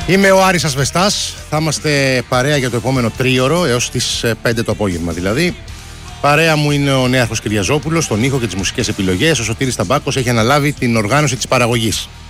Είμαι ο Άρης Ασβεστάς. Θα είμαστε παρέα για το επόμενο τρίωρο έως τις 5 το απόγευμα δηλαδή. Παρέα μου είναι ο Νέαρχος Κυριαζόπουλος, τον ήχο και τις μουσικές επιλογές. Ο Σωτήρης Ταμπάκος έχει αναλάβει την οργάνωση της παραγωγής.